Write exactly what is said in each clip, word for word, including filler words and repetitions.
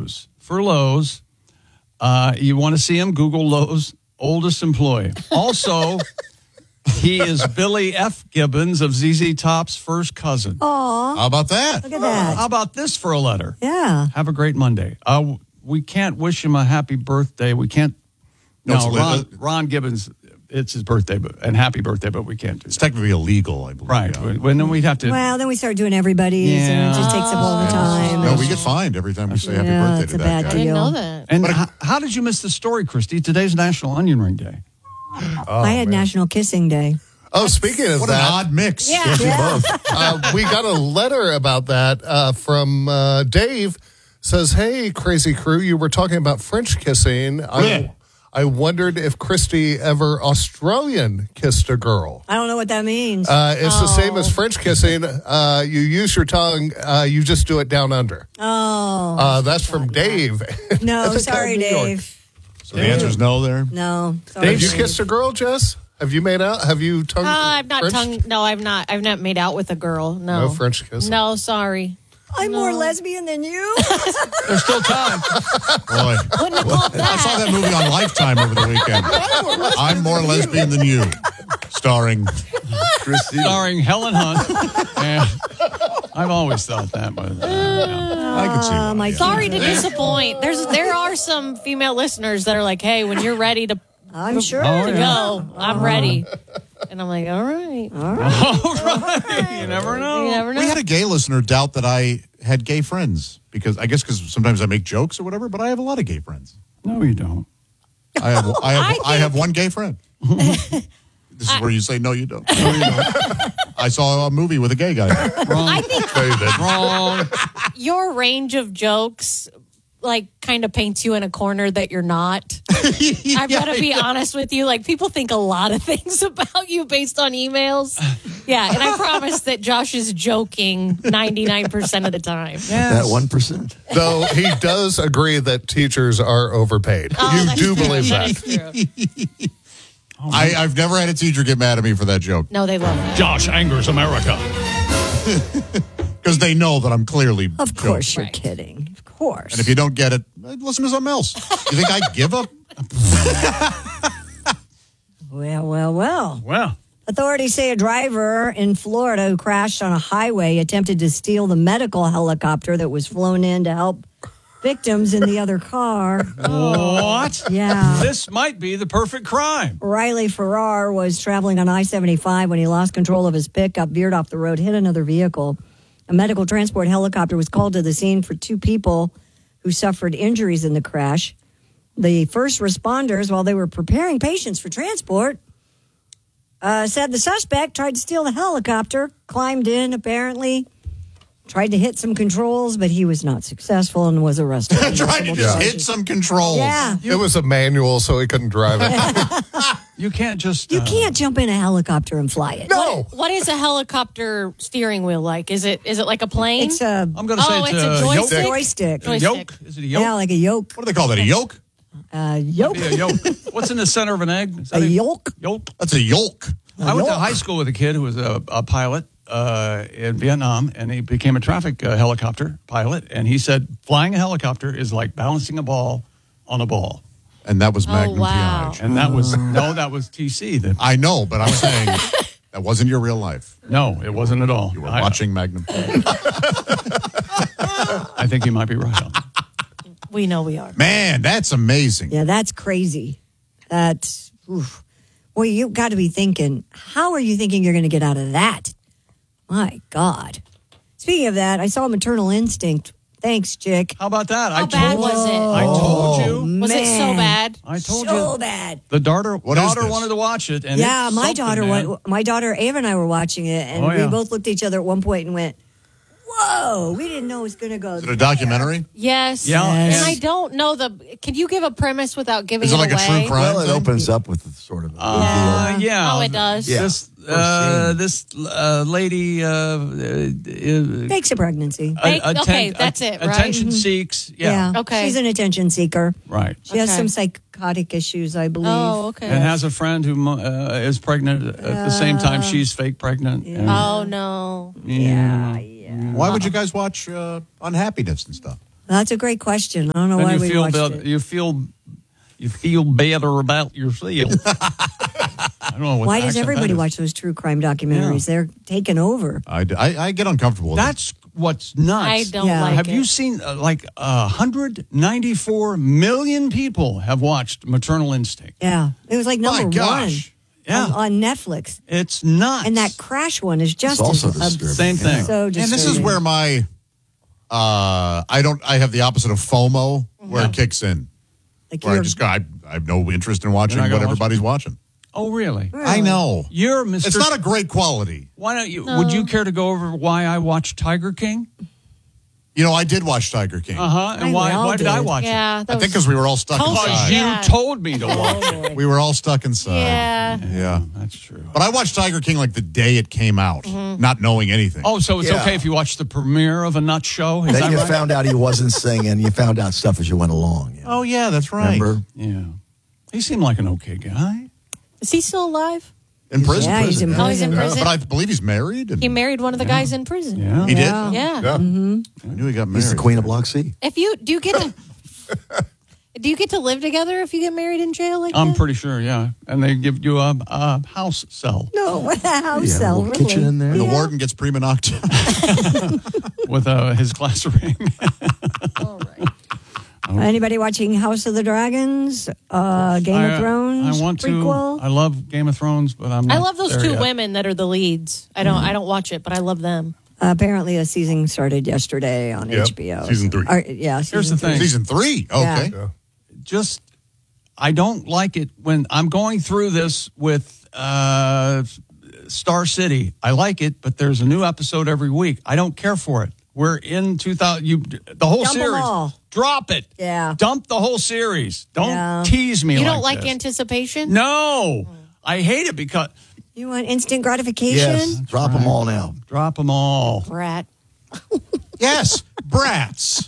news for Lowe's. Uh, you want to see him? Google Lowe's oldest employee. Also, he is Billy F. Gibbons of Z Z Top's first cousin. Aw. How about that? Look at that. How about this for a letter? Yeah. Have a great Monday. Uh, we can't wish him a happy birthday. We can't. No, No, it's Ron, lit- Ron Gibbons, it's his birthday, but, and happy birthday, but we can't do It's that. technically illegal, I believe. Right. yeah. When then we'd have to. Well, then we start doing everybody's, and it just takes up all the time. No, we get fined every time we say happy Yeah, birthday it's to a that bad guy. I didn't deal. know that. and h- how did you miss the story, Christy? Today's National Onion Ring Day. I had National Kissing Day. Oh, speaking of What an that, odd mix. Yeah. Yeah. uh, we got a letter about that uh, from uh, Dave. Says, "Hey, crazy crew, you were talking about French kissing. Yeah. I, I wondered if Christy ever Australian kissed a girl. I don't know what that means. Uh, it's the same as French kissing. Uh, you use your tongue. Uh, you just do it down under. oh. Uh, that's from Dave. no, That's sorry, in New York. Dave. So the answer is no there. No. Sorry, Have you Dave. kissed a girl, Jess? Have you made out? Have you tongue? Uh, I've not French? tongue. No, I've not. I've not made out with a girl. No. No French kissing? No, sorry. I'm more lesbian than you. There's still time. Boy. Wouldn't have called I saw that. that movie on Lifetime over the weekend. I'm more lesbian than you. Starring Christy. Starring Helen Hunt. And I've always thought that was. Uh, yeah. I can see why. Um, I yeah. Sorry to disappoint. There's there are some female listeners that are like, "Hey, when you're ready to, I'm sure. Oh, to yeah. go, I'm ready." And I'm like, "All right, All right. You never know. you never know." We had a gay listener doubt that I had gay friends because I guess because sometimes I make jokes or whatever, but I have a lot of gay friends. No, you don't. I have I have I I, have one gay friend. This is where you say no, you don't. No, you don't. I saw a movie with a gay guy. Wrong. I think No, you didn't. Wrong. your range of jokes like kind of paints you in a corner that you're not. I've got to be honest with you. Like, people think a lot of things about you based on emails. Yeah, and I promise that Josh is joking ninety-nine percent of the time. That one percent. Though he does agree that teachers are overpaid. Oh, you that's do true. believe That that. is true. I, I've never had a teacher get mad at me for that joke No, they love that. Josh angers America. because they know that I'm clearly Of course, joking. you're kidding. Of course. And if you don't get it, listen to something else. You think I give up? well, well, well. Well, Authorities say a driver in Florida who crashed on a highway attempted to steal the medical helicopter that was flown in to help victims in the other car. what? Yeah. This might be the perfect crime. Riley Farrar was traveling on I seventy-five when he lost control of his pickup, veered off the road, hit another vehicle. A medical transport helicopter was called to the scene for two people who suffered injuries in the crash. The first responders, while they were preparing patients for transport, uh, said the suspect tried to steal the helicopter, climbed in apparently, tried to hit some controls, but he was not successful and was arrested. on Trying to multiple just charges. hit some controls. Yeah. It was a manual, so he couldn't drive it. You can't just. You uh, can't jump in a helicopter and fly it. No. What is a helicopter steering wheel like? Is it is it like a plane? It's a I'm going to say Oh, it's, it's a a joystick? yoke. joystick. Joystick. Yoke? Is it a yoke? Yeah, like a yoke. What do they call that? A yoke? Uh, yoke. Be a yoke. What's in the center of an egg? Is A that yolk. Yolk. That's a yolk. I went to yoke. high school with a kid who was a, a pilot uh, in Vietnam, and he became a traffic uh, helicopter pilot. And he said flying a helicopter is like balancing a ball on a ball. And that was Magnum wow. P I. And that was no, that was T C. That I know, but I'm saying that wasn't your real life. no, it wasn't at all. You were I, watching Magnum P I. I think you might be right on that. We know we are. Man, that's amazing. Yeah, that's crazy. That's, oof. Well, you got to be thinking, how are you thinking you're going to get out of that? My God. Speaking of that, I saw Maternal Instinct. Thanks, Chick. How about that? How I bad told, was it? I told you. Was it so Man. bad? I told So you. bad. The daughter, What is daughter this? wanted to watch it, and Yeah, it's my something, daughter, man. went, my daughter Ava and I were watching it, and Oh, yeah. we both looked at each other at one point and went, "Whoa, we didn't know it was going to go." Is it a documentary? Yes. Yeah, And and- I don't know the. Can you give a premise without giving Is it it like a away? true crime? Well, it thing? opens up with sort of a Uh, yeah. Oh, it does? Yeah. This, First uh, scene. this uh, lady. Uh, uh, Fakes a pregnancy. Fake- okay, that's it, right? Attention seeks. Yeah. Okay. She's an attention seeker. Right. She has Okay. some psychotic issues, I believe. Oh, okay. And has a friend who uh, is pregnant at the same time she's fake pregnant. And- Oh no. Yeah, yeah. Why would you guys watch uh, Unhappiness and stuff? That's a great question. I don't know Then why you we feel watched better, it. you feel you feel better about yourself. I don't know what Why the does accent everybody that is. watch those true crime documentaries? Yeah. They're taken over. I, I, I get uncomfortable with it. That's what's nuts. I don't Yeah. like Have it. you seen uh, like uh, one hundred ninety-four million people have watched Maternal Instinct? Yeah. It was like My number gosh. Yeah. one on, on Netflix. It's nuts. And that crash one is just It's also as ab- disturbing. Same thing. so And disturbing. this is where my, uh, I don't, I have the opposite of FOMO where Yeah. it kicks in. like Where I you're- just go, I, I have no interest in watching You're not what gonna watch everybody's watching. Oh, really? I know. You're Mister It's not a great quality. Why don't you? Would you care to go over why I watched Tiger King? You know, I did watch Tiger King. Uh huh. And I why? well Why did I did. watch Yeah, it? that I think was- because we were all stuck Culture, inside. You yeah. told me to watch it. We were all stuck inside. Yeah. Yeah. That's true. But I watched Tiger King like the day it came out, not knowing anything. Oh, so it's Yeah. okay if you watch the premiere of a nut show? Is Then that you right? found out he wasn't singing. You found out stuff as you went along. Yeah. Oh, yeah, that's right. Remember? Yeah. He seemed like an okay guy. Is he still alive? In prison. Yeah, he's in Oh, he's in prison. prison. But I believe he's married. And He married one of the guys in prison. Yeah. He did? Yeah. Yeah. Yeah. I knew he got married. He's the queen of Block C. If you do you get to do you get to live together if you get married in jail like I'm that? pretty sure, yeah. And they give you a, a house cell No, a house Yeah, cell, little really. kitchen in there. And the warden gets prima nocta. with uh, his class ring. All right. Anybody watching House of the Dragons? Uh, Game I, of Thrones? I want to. prequel? I love Game of Thrones, but I'm not I love those there two yet. women that are the leads. I don't I don't watch it, but I love them. Uh, apparently, a season started yesterday on Yep. H B O. Season three. Or, yeah, season Here's the three. thing. Season three. Okay. Yeah. Just, I don't like it when I'm going through this with uh, Star City. I like it, but there's a new episode every week. I don't care for it. We're in two thousand. You the whole Dump 'em series. all. Drop it. Yeah. Dump the whole series. Don't Yeah. tease me. You like don't like this. anticipation? No, I hate it because You want instant gratification? Yes. Drop them all now. drop them all. Brat. Yes. Brats.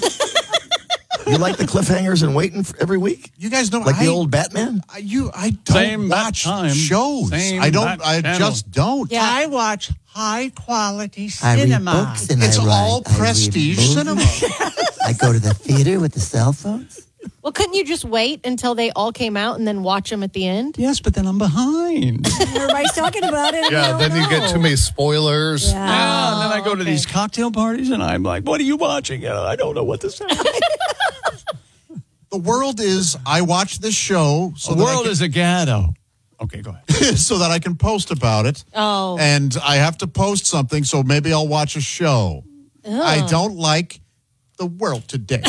You like the cliffhangers and waiting for every week? You guys know Like I, the old Batman? I, you, I don't Same that watch time. shows. Same I don't. that I channel. just don't. Yeah. I watch high quality I read cinema. books and It's I write. all I read prestige movies. cinema. I go to the theater with the cell phones. Well, couldn't you just wait until they all came out and then watch them at the end? Yes, but then I'm behind. Everybody's talking about it. and Yeah, we then don't you get know. too many spoilers. Yeah. Yeah, and then I go to okay. these cocktail parties and I'm like, what are you watching? And I don't know what to say. The world is. I watch this show so The that I world can, is a ghetto. Okay, go ahead. so that I can post about it. Oh. And I have to post something, so maybe I'll watch a show. I don't like the world today.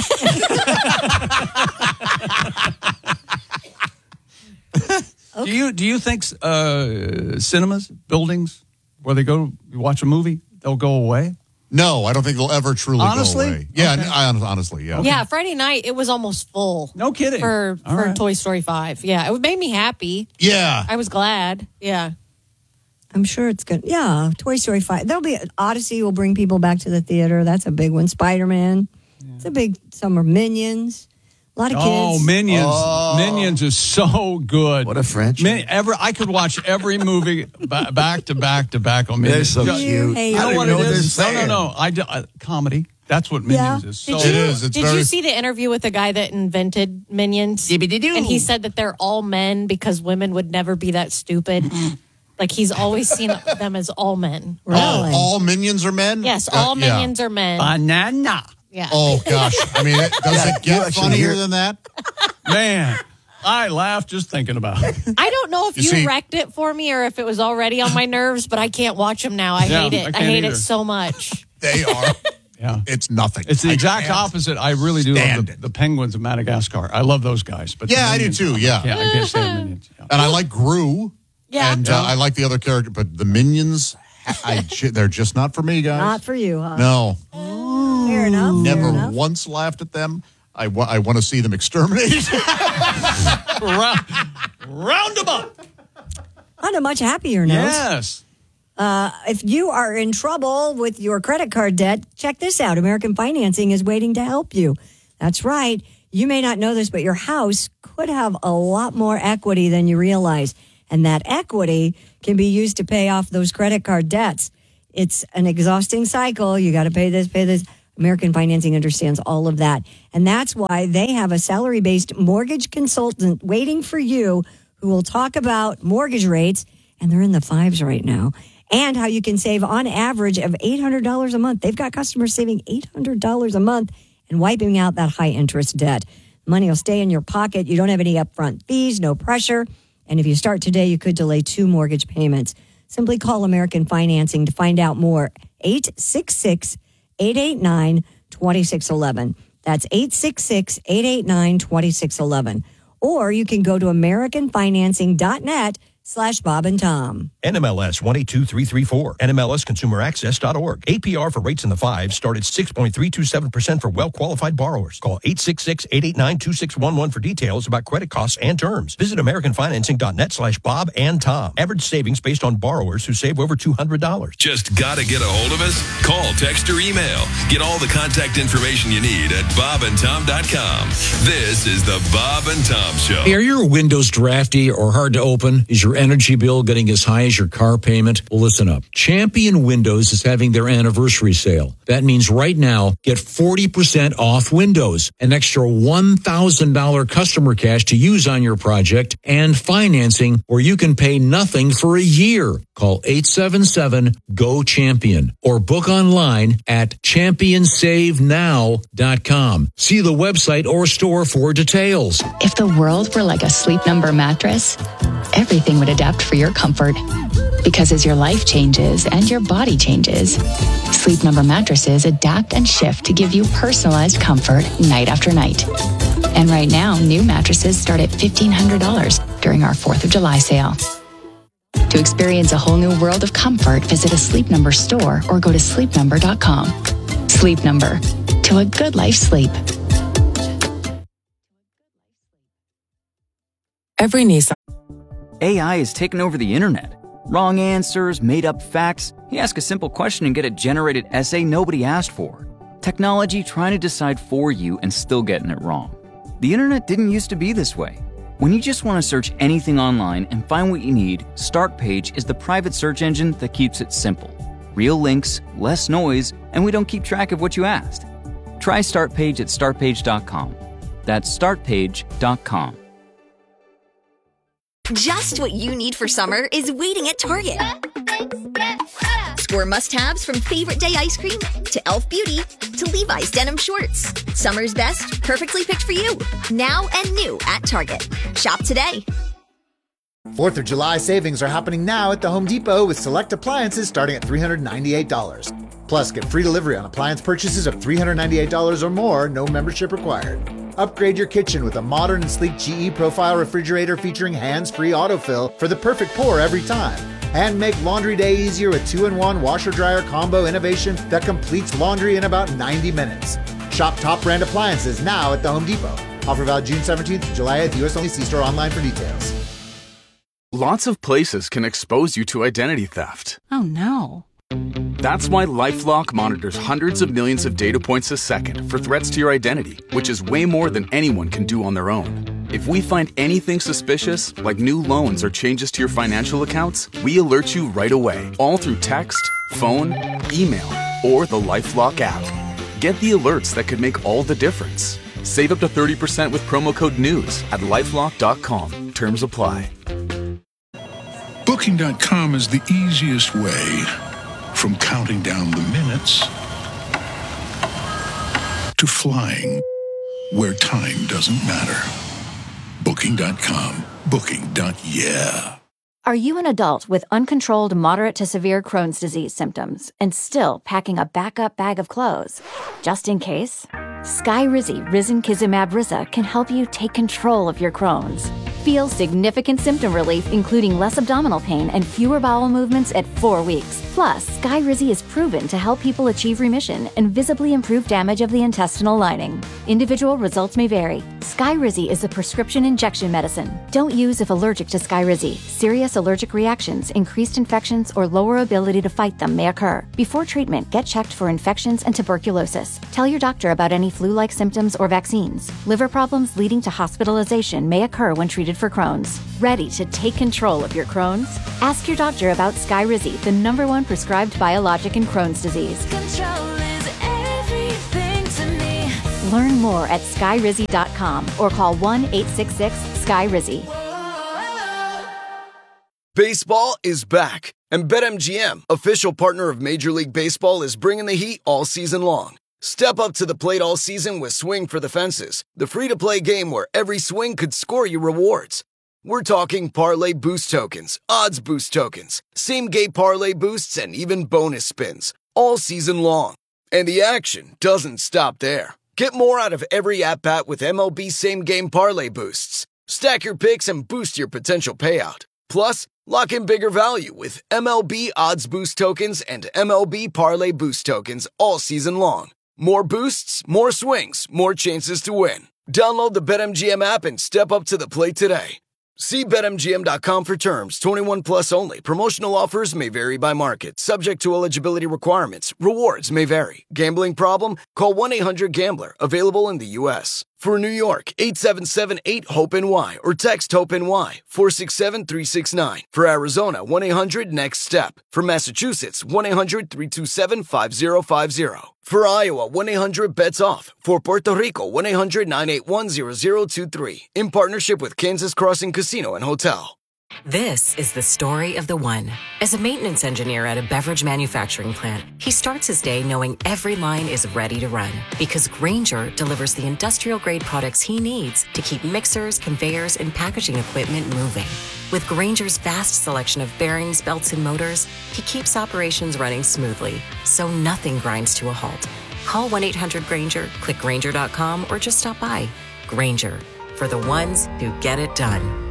Do you do you think uh, cinemas, buildings, where they go watch a movie, they'll go away? No, I don't think they'll ever truly Honestly? go away. Yeah, Okay. I, honestly, yeah. Yeah, Friday night it was almost full. No kidding. For All for right. Toy Story five. Yeah, it made me happy. Yeah. I was glad. Yeah. I'm sure it's good. Yeah, Toy Story five. There'll be Odyssey will bring people back to the theater. That's a big one. Spider Man. It's a big summer. Minions. A lot of kids. Oh, Minions! Minions is so good. What a franchise. Min- ever, I could watch every movie ba- back to back to back on Minions. They're so Ju- cute. Hey, You I know don't what even know it what is? they're No, no, saying. no. I, do- uh, comedy. That's what Minions Yeah. is. Did So you, It is. It's did very- you see the interview with the guy that invented Minions? And he said that they're all men because women would never be that stupid. Like he's always seen them as all men. Really? All, all minions are men? Yes, Uh, all yeah. minions are men. banana, Yeah. Oh, gosh. I mean, it, does Yeah, it you get actually funnier hear- than that? man. I laugh just thinking about it. I don't know if You you, see- wrecked it for me or if it was already on my nerves, but I can't watch them now. I Yeah, hate I it. I, can't hate either. it so much. They are. Yeah. It's nothing. It's the I exact can't. opposite. I really do love stand the, it. the penguins of Madagascar. I love those guys. But Yeah, the I do Minions- too, yeah. Yeah, I can't stand Minions. Yeah. And I like Gru. Yeah. And uh, I like the other character, but the minions, I, ju- they're just not for me, guys. Not for you, huh? No. Fair enough. fair Never enough. once laughed at them. I, wa- I want to see them exterminated. round, round them up. On a much happier note, Yes. if you are in trouble with your credit card debt, check this out. American Financing is waiting to help you. That's right. You may not know this, but your house could have a lot more equity than you realize. And that equity can be used to pay off those credit card debts. It's an exhausting cycle. You got to pay this, pay this. American Financing understands all of that. And that's why they have a salary-based mortgage consultant waiting for you who will talk about mortgage rates, and they're in the fives right now, and how you can save on average of eight hundred dollars a month. They've got customers saving eight hundred dollars a month and wiping out that high-interest debt. Money will stay in your pocket. You don't have any upfront fees, no pressure. And if you start today, you could delay two mortgage payments. Simply call American Financing to find out more. eight six six, eight eight nine, two six one one. That's eight six six, eight eight nine, two six one one. Or you can go to americanfinancing.net slash Bob and Tom. N M L S one eight two three three four. N M L S consumer access dot org. A P R for rates in the fives start at six point three two seven percent for well-qualified borrowers. Call eight six six, eight eight nine, two six one one for details about credit costs and terms. Visit americanfinancing.net slash Bob and Tom. Average savings based on borrowers who save over two hundred dollars. Just gotta get a hold of us? Call, text, or email. Get all the contact information you need at bob and tom dot com. This is the Bob and Tom Show. Hey, are your windows drafty or hard to open? Is your energy bill getting as high as your car payment? Well, listen up. Champion Windows is having their anniversary sale. That means right now, get forty percent off windows, an extra one thousand dollars customer cash to use on your project, and financing where you can pay nothing for a year. Call eight seven seven, G O, CHAMPION or book online at champion save now dot com. See the website or store for details. If the world were like a Sleep Number mattress, everything would adapt for your comfort. Because as your life changes and your body changes, Sleep Number mattresses adapt and shift to give you personalized comfort night after night. And right now, new mattresses start at fifteen hundred dollars during our fourth of July sale. To experience a whole new world of comfort, visit a Sleep Number store or go to sleep number dot com. Sleep Number. To a good life sleep. Every Nissan. A I has taken over the internet. Wrong answers, made-up facts. You ask a simple question and get a generated essay nobody asked for. Technology trying to decide for you and still getting it wrong. The internet didn't used to be this way. When you just want to search anything online and find what you need, Startpage is the private search engine that keeps it simple. Real links, less noise, and we don't keep track of what you asked. Try Startpage at startpage dot com. That's startpage dot com. Just what you need for summer is waiting at Target. Score must-haves from Favorite Day ice cream to e l f Beauty to Levi's denim shorts. Summer's best, perfectly picked for you. Now and new at Target. Shop today. fourth of July savings are happening now at the Home Depot with select appliances starting at three hundred ninety-eight dollars. Plus, get free delivery on appliance purchases of three hundred ninety-eight dollars or more, no membership required. Upgrade your kitchen with a modern and sleek G E profile refrigerator featuring hands-free autofill for the perfect pour every time. And make laundry day easier with two in one washer-dryer combo innovation that completes laundry in about ninety minutes. Shop top brand appliances now at the Home Depot. Offer valid June seventeenth to July eighth, U S only. See store online for details. Lots of places can expose you to identity theft. Oh no. That's why LifeLock monitors hundreds of millions of data points a second for threats to your identity, which is way more than anyone can do on their own. If we find anything suspicious, like new loans or changes to your financial accounts, we alert you right away, all through text, phone, email, or the LifeLock app. Get the alerts that could make all the difference. Save up to thirty percent with promo code NEWS at lifelock dot com. Terms apply. Booking dot com is the easiest way. From counting down the minutes to flying where time doesn't matter. Booking dot com. Booking. Yeah. Are you an adult with uncontrolled moderate to severe Crohn's disease symptoms and still packing a backup bag of clothes? Just in case? Skyrizi Risankizumab Riza can help you take control of your Crohn's. Feel significant symptom relief, including less abdominal pain and fewer bowel movements at four weeks. Plus, Skyrizi is proven to help people achieve remission and visibly improve damage of the intestinal lining. Individual results may vary. Skyrizi is a prescription injection medicine. Don't use if allergic to Skyrizi. Serious allergic reactions, increased infections, or lower ability to fight them may occur. Before treatment, get checked for infections and tuberculosis. Tell your doctor about any flu-like symptoms or vaccines. Liver problems leading to hospitalization may occur when treated for Crohn's. Ready to take control of your Crohn's? Ask your doctor about Skyrizi, the number one prescribed biologic in Crohn's disease. Control is everything. Learn more at sky rizzy dot com or call one eight six six sky rizzy. Baseball is back, and BetMGM, official partner of Major League Baseball, is bringing the heat all season long. Step up to the plate all season with Swing for the Fences, the free-to-play game where every swing could score you rewards. We're talking parlay boost tokens, odds boost tokens, same-game parlay boosts, and even bonus spins, all season long. And the action doesn't stop there. Get more out of every at-bat with M L B same-game parlay boosts. Stack your picks and boost your potential payout. Plus, lock in bigger value with M L B odds boost tokens and M L B parlay boost tokens all season long. More boosts, more swings, more chances to win. Download the BetMGM app and step up to the plate today. See Bet M G M dot com for terms. twenty-one plus only. Promotional offers may vary by market. Subject to eligibility requirements. Rewards may vary. Gambling problem? Call one eight hundred gambler. Available in the U S For New York, eight seven seven eight hope N Y or text HOPE-NY four six seven three six nine. For Arizona, one eight hundred next step. For Massachusetts, one eight hundred three two seven five zero five zero. For Iowa, one eight hundred bets off. For Puerto Rico, one eight hundred nine eight one zero zero two three. In partnership with Kansas Crossing Casino and Hotel. This is the story of the one. As a maintenance engineer at a beverage manufacturing plant, he starts his day knowing every line is ready to run because Grainger delivers the industrial-grade products he needs to keep mixers, conveyors, and packaging equipment moving. With Grainger's vast selection of bearings, belts, and motors, he keeps operations running smoothly, so nothing grinds to a halt. Call one eight hundred Grainger, click Grainger dot com, or just stop by. Grainger, for the ones who get it done.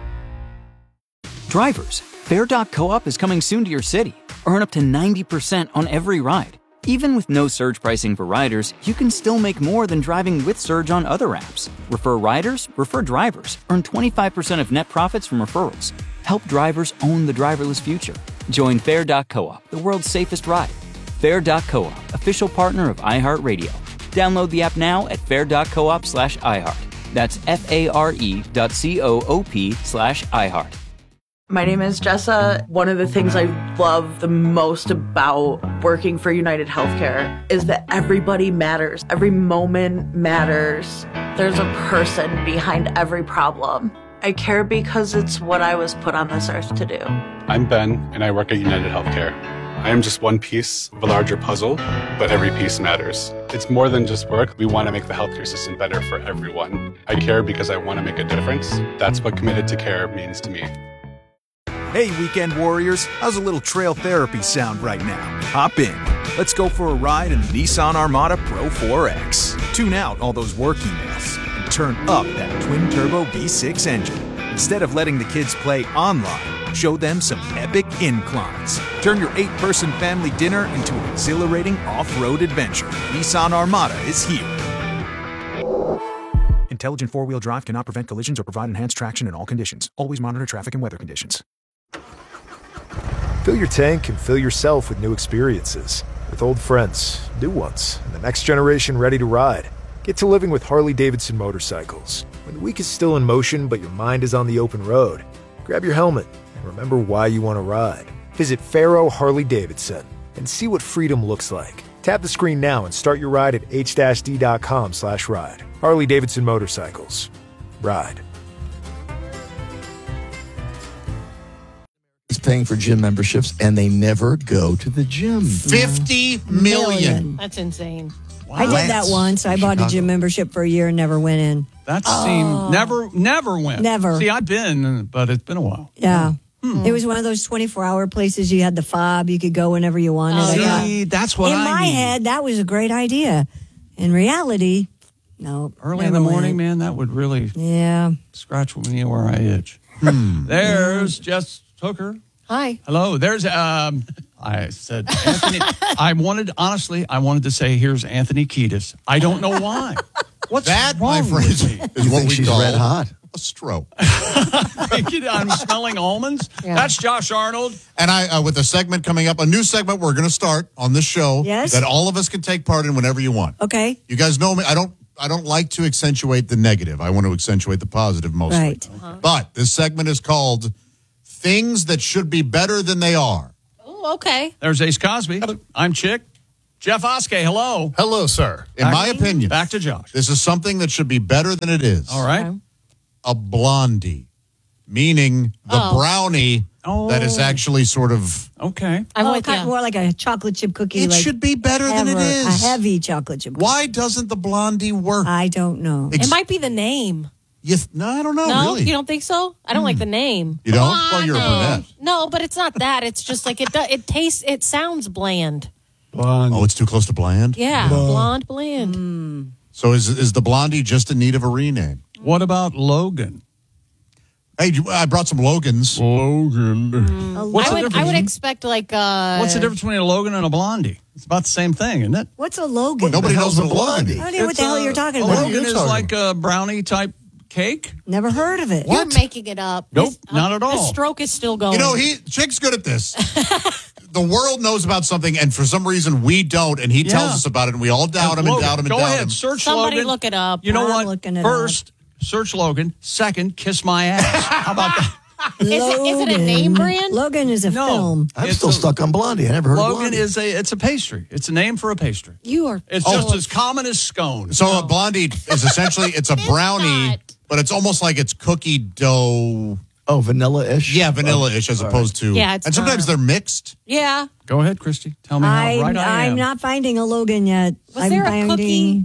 Drivers, Fair dot Co-op is coming soon to your city. Earn up to ninety percent on every ride. Even with no surge pricing for riders, you can still make more than driving with Surge on other apps. Refer riders, refer drivers. Earn twenty-five percent of net profits from referrals. Help drivers own the driverless future. Join Fair dot Co-op, the world's safest ride. Fair dot Co-op, official partner of iHeartRadio. Download the app now at fair dot coop slash iHeart. That's F-A-R-E dot C-O-O-P slash iHeart. My name is Jessa. One of the things I love the most about working for United Healthcare is that everybody matters. Every moment matters. There's a person behind every problem. I care because it's what I was put on this earth to do. I'm Ben, and I work at United Healthcare. I am just one piece of a larger puzzle, but every piece matters. It's more than just work. We want to make the healthcare system better for everyone. I care because I want to make a difference. That's what Committed to Care means to me. Hey, weekend warriors, how's a little trail therapy sound right now? Hop in. Let's go for a ride in the Nissan Armada Pro four X. Tune out all those work emails and turn up that twin-turbo V six engine. Instead of letting the kids play online, show them some epic inclines. Turn your eight-person family dinner into an exhilarating off-road adventure. Nissan Armada is here. Intelligent four-wheel drive cannot prevent collisions or provide enhanced traction in all conditions. Always monitor traffic and weather conditions. Fill your tank and fill yourself with new experiences. With old friends, new ones, and the next generation ready to ride. Get to living with Harley-Davidson motorcycles. When the week is still in motion but your mind is on the open road, grab your helmet and remember why you want to ride. Visit Faro Harley-Davidson and see what freedom looks like. Tap the screen now and start your ride at h d dot com slash ride. Harley-Davidson Motorcycles. Ride. Is paying for gym memberships and they never go to the gym. fifty million. That's insane. I did that once. I bought a gym membership for a year and never went in. That seemed never, never went. Never. See, I've been, but it's been a while. Yeah. Hmm. It was one of those twenty-four hour places. You had the fob. You could go whenever you wanted. Oh, I thought, see, that's what in I my need. head, that was a great idea. In reality, no. Early in never the morning, went. man, that would really Yeah. scratch me where I itch. Hmm. There's Jess Hooker. Hi. Hello. There's um. I said Anthony. I wanted honestly. I wanted to say here's Anthony Kiedis. I don't know why. What's That, wrong my friends, with me? is You what think we she's call red hot? a stroke. I'm smelling almonds. Yeah. That's Josh Arnold. And I, uh, with a segment coming up, a new segment we're going to start on this show Yes? that all of us can take part in whenever you want. Okay. You guys know me. I don't. I don't like to accentuate the negative. I want to accentuate the positive mostly. Right. But this segment is called "Things That Should Be Better Than They Are." Oh, okay. There's Ace Cosby. I'm Chick. Jeff Oskey, hello. Hello, sir. In Back- my opinion, back to Josh. This is something that should be better than it is. All right. A blondie, meaning the Oh. brownie that is actually sort of okay. I'm oh, kind of more like a chocolate chip cookie. It like should be better than it ever- is. A heavy chocolate chip cookie. Why doesn't the blondie work? I don't know. It might be the name. You th- no, I don't know. no, really. you don't think so? I don't like the name. You don't? Come Well, on, you're a no. brunette. No, but it's not that. It's just like it. Do, it tastes. It sounds bland. Blonde. Oh, it's too close to bland. Yeah, blonde, bland. So is is the blondie just in need of a rename? What about Logan? Hey, you- I brought some Logans. Logan. What's I the would. I difference? would expect like. Uh, What's the difference between a Logan and a blondie? It's about the same thing, isn't it? What's a Logan? Nobody knows what a blondie. I don't know what It's the hell a- you're talking a about. Logan is like a brownie type cake. Never heard of it. You're making it up. Nope, This- not at all. The stroke is still going. You know, he Chick's good at this. The world knows about something, and for some reason we don't, and he tells Yeah. us about it, and we all doubt him and Logan. doubt him and Go doubt ahead, him. search Somebody Logan. look it up. You know I'm what? looking it First, search Logan. Second, kiss my ass. How about that? Is it, is it a name brand? Logan is a No. film. I'm It's still a- stuck on Blondie. I never heard of Logan Blondie. is a it's a pastry. It's a name for a pastry. You are. It's Oh. just as common as scone. So a blondie is essentially it's a brownie, not. but it's almost like it's cookie dough. Oh, vanilla-ish? Yeah, vanilla-ish as All opposed to. Yeah, it's and sometimes not. they're mixed. Yeah. Go ahead, Christy. Tell me how I'm, right I am. I'm not finding a Logan yet. Was I'm there a finding cookie?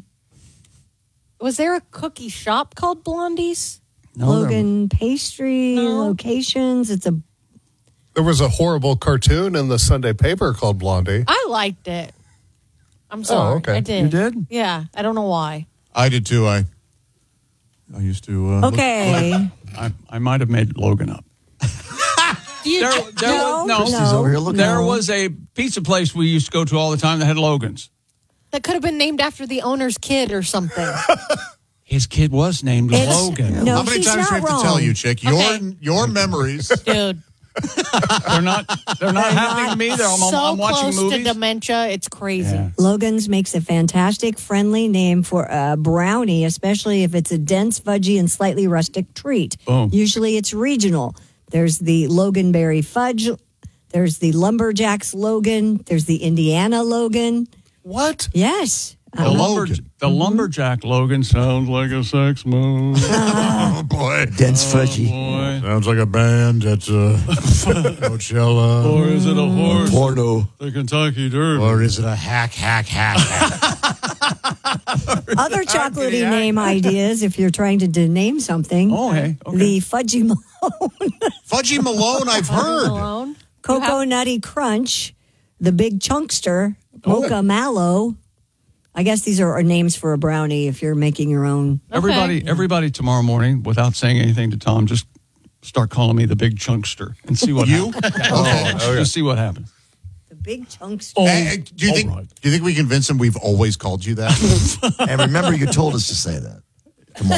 Was there a cookie shop called Blondie's? No, there- Logan pastry No. locations. It's a There was a horrible cartoon in the Sunday paper called Blondie. I liked it. I'm sorry. okay. I did. You did? Yeah. I don't know why. I did too. I I used to. Uh, okay. I, I might have made Logan up. You There, ju- there No, was, no, Christy's over here looking. there was a pizza place we used to go to all the time that had Logans. that could have been named after the owner's kid or something. His kid was named It's- Logan. No, How many she's times do we not have to tell wrong. you, Chick? Your Okay. your memories. Dude. They're not. They're not happening to me. They're, I'm, so I'm watching close movies. to dementia. It's crazy. Yeah. Logan's makes a fantastic, friendly name for a brownie, especially if it's a dense, fudgy, and slightly rustic treat. Boom. Usually it's regional. There's the Loganberry Fudge. There's the Lumberjacks Logan. There's the Indiana Logan. What? Yes. The, Uh, lumber, the lumberjack Logan sounds like a sex move. Oh boy, Dense fudgy. Boy. sounds like a band at uh, Coachella. Or is it a horse? Porno. The Kentucky Derby. Or is it a hack, hack, hack, hack? Other chocolatey name ideas, if you're trying to de- name something. Oh, hey. Okay. The Fudgy Malone, Fudgy Malone, I've heard. Alone. Cocoa Nutty Crunch, the Big Chunkster, Mocha Mallow. I guess these are, are names for a brownie if you're making your own. Everybody, everybody tomorrow morning, without saying anything to Tom, just start calling me the big chunkster and see what You? happens. Okay. Oh, just see what happens. The Big Chunkster. Oh, Hey, hey, do you all think? right. Do you think we convince him we've always called you that? And remember, you told us to say that. Tomorrow.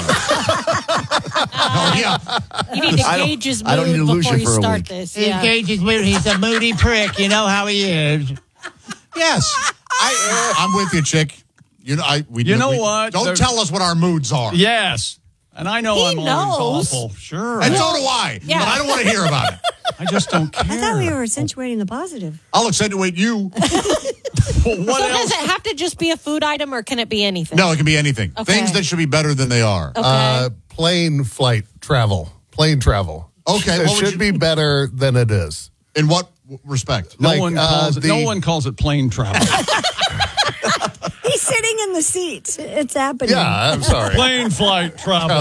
Oh yeah. You need to I don't- gauge his I don't need mood to lose before you you for a start week. this. Yeah. He's moody. He's a moody prick. You know how he is. Yes. I. I'm with you, Chick. You know, I. We, You know we- what? Don't There's- tell us what our moods are. Yes. And I know He I'm knows. always awful. Sure. And so do I. Yeah. But I don't want to hear about it. I just don't care. I thought we were accentuating the positive. I'll accentuate you. What So else? does it have to just be a food item or can it be anything? No, it can be anything. Okay. Things that should be better than they are. Okay. Uh, plane flight travel. Plane travel. Okay, It what would should you- be better than it is. In what w- respect? No like, one uh, calls it. the- No one calls it plane travel. He's sitting in the seat. It's happening. Yeah, I'm sorry. plane flight travel.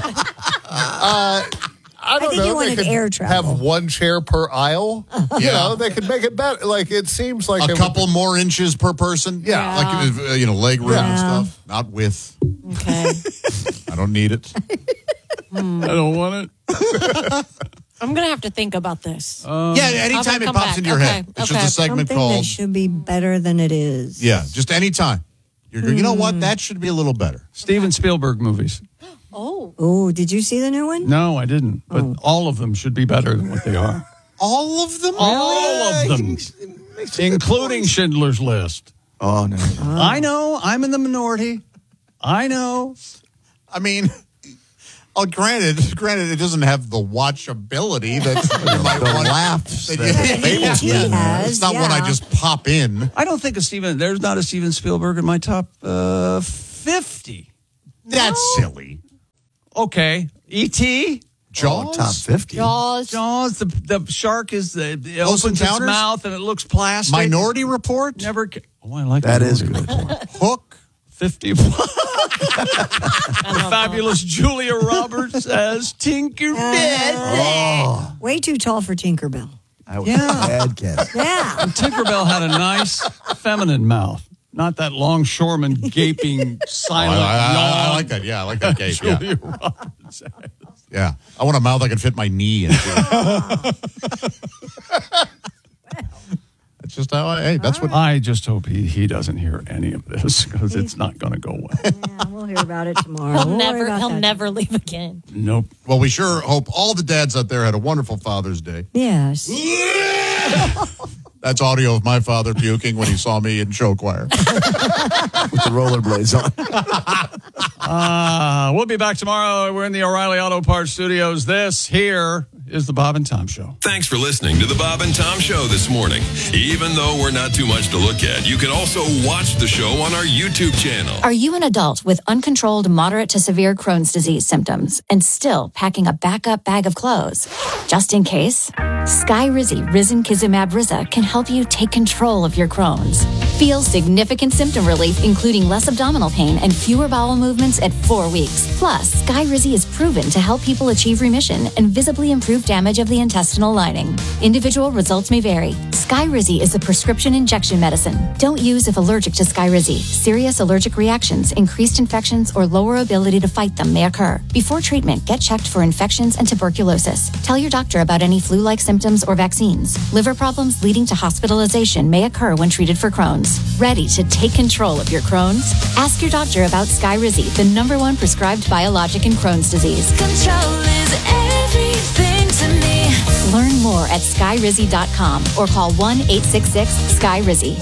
Uh, I don't think know. you They wanted could air travel. have one chair per aisle. You Yeah. know, they could make it better. Like it seems like A it couple more inches per person. Yeah. like uh, you know, leg room and Yeah. stuff. Not width. Okay. I don't need it. I don't want it. I'm going to have to think about this. Um, yeah, anytime it come pops back. into your Okay, head, it's okay. just a segment Something called. that should be better than it is. Yeah, just anytime. You're, You know what? That should be a little better. Steven Spielberg movies. Oh. Oh, did you see the new one? No, I didn't. But Oh. all of them should be better than what they are. All of them. All of them, including Schindler's List. Oh, no. I know. I'm in the minority. I know. I mean, Oh, granted, granted, it doesn't have the watchability that you might The want. laughs that that you- Fables He get. has, It's not one I yeah. just pop in. I don't think a Steven. There's not a Steven Spielberg in my top uh, fifty. That's silly. Okay, E T. Jaws? Oh, top fifty. Jaws. Jaws. The the shark is the it Close opens its Encounters? mouth and it looks plastic. Minority Report? Never. ca- Oh, I like That is Minority good. Report. Hook? Fifty. The fabulous Julia Roberts as Tinkerbell. Oh, Way too tall for Tinkerbell. I was Yeah. bad cat. Yeah. And Tinkerbell had a nice feminine mouth, not that longshoreman gaping Oh, I, silent. I- I- I yawn like that. Yeah, I like that gape. Yeah. Julia Roberts. had. yeah. I want a mouth I can fit my knee into. That's just how I, hey, that's what. I just hope he, he doesn't hear any of this because it's not going to go well. Yeah, we'll hear about it tomorrow. He'll We'll worry never, about he'll that. never leave again. Nope. Well, we sure hope all the dads out there had a wonderful Father's Day. Yes. That's audio of my father puking when he saw me in show choir. With the rollerblades on. Uh, we'll be back tomorrow. We're in the O'Reilly Auto Parts Studios. This here is the Bob and Tom Show. Thanks for listening to the Bob and Tom Show this morning. Even though we're not too much to look at, you can also watch the show on our YouTube channel. Are you an adult with uncontrolled moderate to severe Crohn's disease symptoms and still packing a backup bag of clothes? Just in case, Skyrizi Risankizumab Riza can help you take control of your Crohn's. Feel significant symptom relief, including less abdominal pain and fewer bowel movements at four weeks. Plus, Skyrizi is proven to help people achieve remission and visibly improve damage of the intestinal lining. Individual results may vary. Skyrizi is a prescription injection medicine. Don't use if allergic to Skyrizi. Serious allergic reactions, increased infections, or lower ability to fight them may occur. Before treatment, get checked for infections and tuberculosis. Tell your doctor about any flu-like symptoms or vaccines. Liver problems leading to hospitalization may occur when treated for Crohn's. Ready to take control of your Crohn's? Ask your doctor about Skyrizi, the number one prescribed biologic in Crohn's disease. Control is everything to me. Learn more at skyrizi dot com or call one eight six six Sky Rizzy.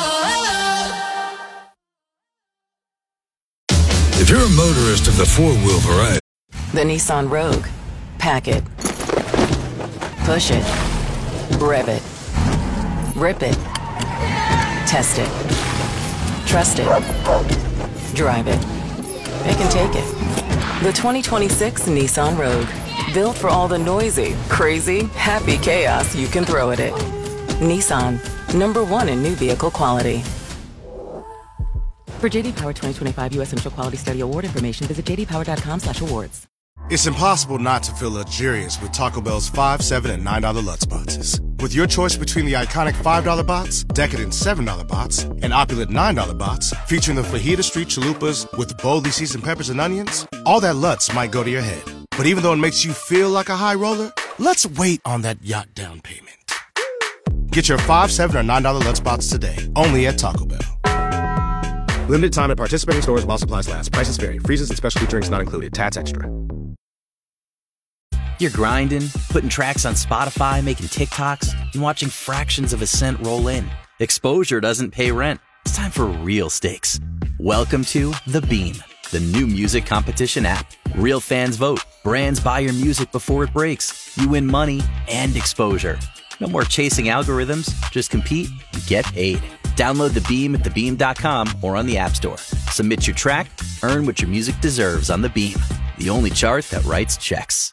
If you're a motorist of the four-wheel variety, The Nissan Rogue. Pack it. Push it. Rev it. Rip it. Test it. Trust it. Drive it. It can take it. The twenty twenty-six Nissan Rogue. Built for all the noisy, crazy, happy chaos you can throw at it. Nissan. Number one in new vehicle quality. For J D Power twenty twenty-five U S Central Quality Study Award information, visit j d power dot com slash awards. It's impossible not to feel luxurious with Taco Bell's five, seven, and nine dollar Lutz boxes. With your choice between the iconic five dollar box, decadent seven dollar box, and opulent nine dollar box, featuring the Fajita Street Chalupas with boldly seasoned peppers and onions, all that Lutz might go to your head. But even though it makes you feel like a high roller, let's wait on that yacht down payment. Get your five, seven, or nine dollar Lutz box today, only at Taco Bell. Limited time at participating stores while supplies last. Prices vary. Freezes and specialty drinks not included. Tats extra. You're grinding, putting tracks on Spotify, making TikToks, and watching fractions of a cent roll in. Exposure doesn't pay rent. It's time for real stakes. Welcome to The Beam, the new music competition app. Real fans vote. Brands buy your music before it breaks. You win money and exposure. No more chasing algorithms. Just compete and get paid. Download The Beam at the beam dot com or on the App Store. Submit your track, earn what your music deserves on The Beam, the only chart that writes checks.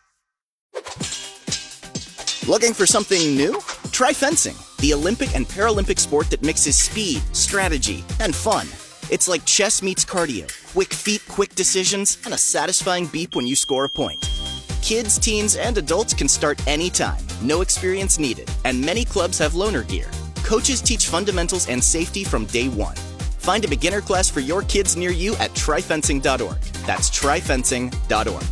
Looking for something new? Try fencing, the Olympic and Paralympic sport that mixes speed, strategy, and fun. It's like chess meets cardio, quick feet, quick decisions, and a satisfying beep when you score a point. Kids, teens, and adults can start anytime, no experience needed, and many clubs have loaner gear. Coaches teach fundamentals and safety from day one. Find a beginner class for your kids near you at try fencing dot org. That's try fencing dot org.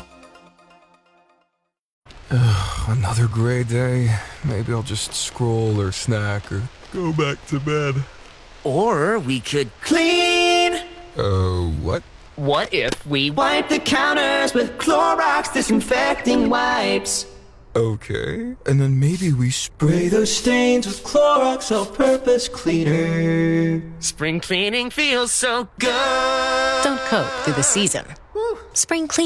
Another gray day. Maybe I'll just scroll or snack or go back to bed. Or we could clean. Uh, what? What if we wipe the counters with Clorox disinfecting wipes? Okay. And then maybe we spray Spray those stains with Clorox all-purpose cleaner. Spring cleaning feels so good. Don't coat through the season. Spring clean it.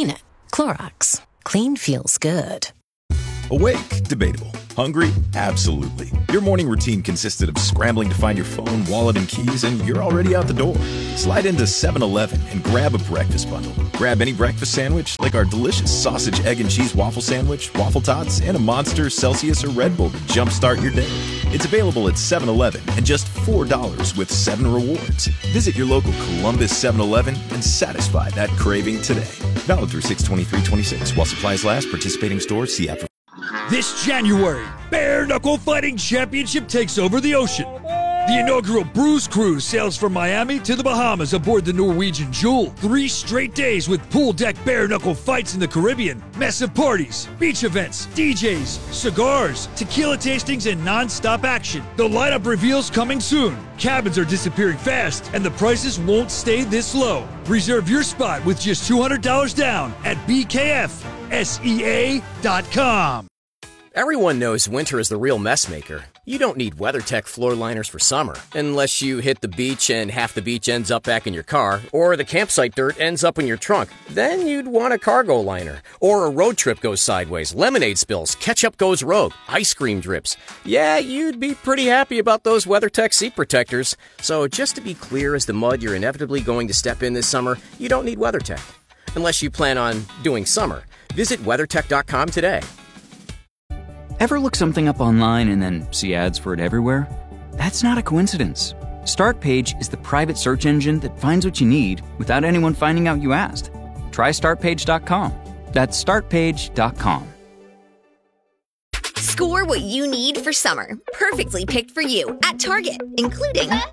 Clorox. Clean feels good. Awake? Debatable. Hungry? Absolutely. Your morning routine consisted of scrambling to find your phone, wallet, and keys, and you're already out the door. Slide into seven eleven and grab a breakfast bundle. Grab any breakfast sandwich, like our delicious sausage, egg, and cheese waffle sandwich, waffle tots, and a Monster, Celsius, or Red Bull to jumpstart your day. It's available at seven eleven and just four dollars with seven rewards. Visit your local Columbus seven eleven and satisfy that craving today. Valid through six twenty-three twenty-six. While supplies last, participating stores, see app for... This January, Bare Knuckle Fighting Championship takes over the ocean. The inaugural Bruise Cruise sails from Miami to the Bahamas aboard the Norwegian Jewel. Three straight days with pool deck bare knuckle fights in the Caribbean, massive parties, beach events, D Js, cigars, tequila tastings, and non-stop action. The lineup reveals coming soon. Cabins are disappearing fast, and the prices won't stay this low. Reserve your spot with just two hundred dollars down at B K F S E A dot com. Everyone knows winter is the real mess maker. You don't need WeatherTech floor liners for summer, unless you hit the beach and half the beach ends up back in your car, or the campsite dirt ends up in your trunk. Then you'd want a cargo liner. Or a road trip goes sideways, lemonade spills, ketchup goes rogue, ice cream drips. Yeah, you'd be pretty happy about those WeatherTech seat protectors. So just to be clear as the mud you're inevitably going to step in this summer, you don't need WeatherTech. Unless you plan on doing summer. Visit WeatherTech dot com today. Ever look something up online and then see ads for it everywhere? That's not a coincidence. StartPage is the private search engine that finds what you need without anyone finding out you asked. Try Start Page dot com. That's Start Page dot com. Score what you need for summer. Perfectly picked for you at Target, including Up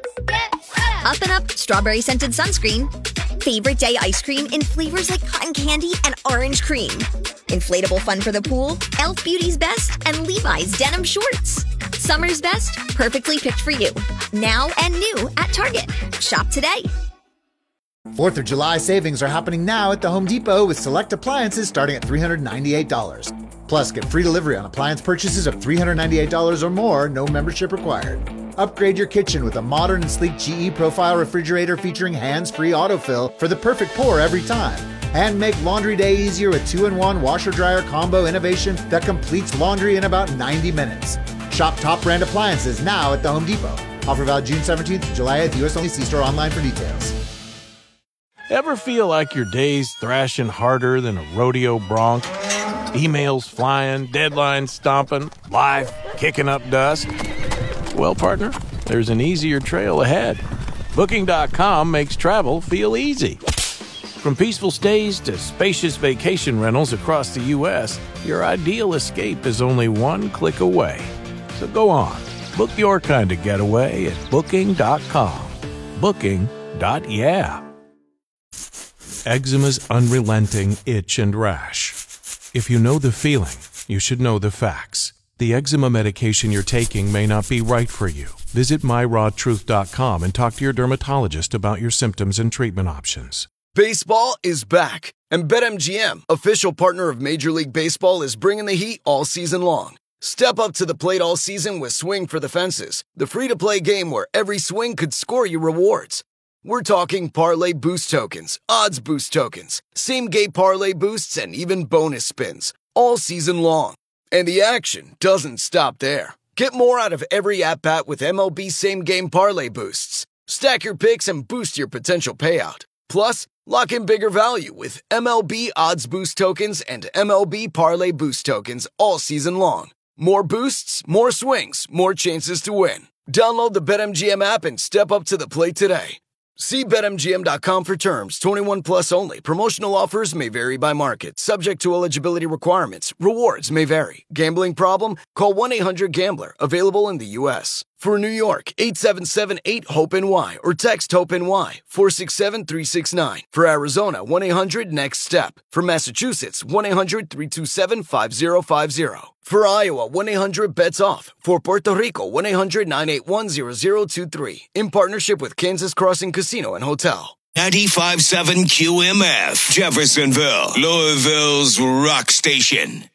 and Up Strawberry Scented Sunscreen, Favorite Day Ice Cream in flavors like cotton candy and orange cream, Inflatable Fun for the Pool, e l f Beauty's Best, and Levi's Denim Shorts. Summer's best, perfectly picked for you. Now and new at Target. Shop today. fourth of July savings are happening now at the Home Depot with select appliances starting at three hundred ninety-eight dollars. Plus, get free delivery on appliance purchases of three hundred ninety-eight dollars or more, no membership required. Upgrade your kitchen with a modern and sleek G E Profile refrigerator featuring hands-free autofill for the perfect pour every time. And make laundry day easier with two in one washer-dryer combo innovation that completes laundry in about ninety minutes. Shop top brand appliances now at the Home Depot. Offer valid June seventeenth to July eighth, U S only. See store online for details. Ever feel like your day's thrashing harder than a rodeo bronc? Emails flying, deadlines stomping, life kicking up dust? Well, partner, there's an easier trail ahead. Booking dot com makes travel feel easy. From peaceful stays to spacious vacation rentals across the U S, your ideal escape is only one click away. So go on, book your kind of getaway at Booking dot com. Booking. Yeah. Eczema's unrelenting itch and rash. If you know the feeling, you should know the facts. The eczema medication you're taking may not be right for you. Visit my raw truth dot com and talk to your dermatologist about your symptoms and treatment options. Baseball is back, and BetMGM, official partner of Major League Baseball, is bringing the heat all season long. Step up to the plate all season with Swing for the Fences, the free-to-play game where every swing could score you rewards. We're talking parlay boost tokens, odds boost tokens, same-game parlay boosts, and even bonus spins, all season long. And the action doesn't stop there. Get more out of every at-bat with M L B same-game parlay boosts. Stack your picks and boost your potential payout. Plus, lock in bigger value with M L B odds boost tokens and M L B parlay boost tokens all season long. More boosts, more swings, more chances to win. Download the BetMGM app and step up to the plate today. See Bet M G M dot com for terms. twenty-one plus only. Promotional offers may vary by market. Subject to eligibility requirements. Rewards may vary. Gambling problem? Call one eight hundred gambler. Available in the U S For New York, eight seven seven eight hope N Y or text HOPE-NY four six seven three six nine. For Arizona, one eight hundred next step. For Massachusetts, one eight hundred three two seven five zero five zero. For Iowa, one eight hundred bets off. For Puerto Rico, one eight hundred nine eight one zero zero two three. In partnership with Kansas Crossing Casino and Hotel. ninety-five point seven Q M F, Jeffersonville, Louisville's rock station.